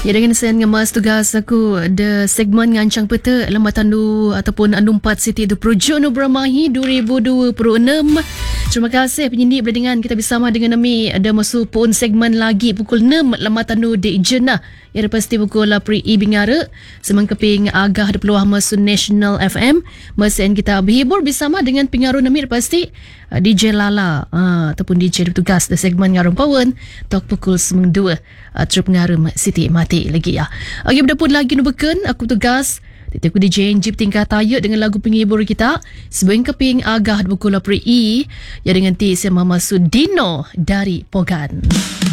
Ya, dengan saya ngemas tugas aku ada segmen ngancang peta lambatan du ataupun anu 4 Siti du Projek Nu Beramahi 2026. Terima kasih penyindik berdengan kita bersama dengan Nami ada masuk pun segmen lagi pukul 6 lambatan du di Jenah. Ya pasti pukul Pri Bingara semang keping agah ada peluang masuk National FM. Mesin kita berhibur bersama dengan pengaruh Nami pasti DJ Lala ataupun DJ bertugas di segmen Ngarung Pawan tok pukul 2 terpengaruh Siti mati lagi ya. Okey, berapa lagi nu beken aku tugas Tetaku DJ Jeep tingkat tayuk dengan lagu penghibur kita sebelum keping agah pukul Pri ya dengan ti saya Mama Sudino dari Pogan.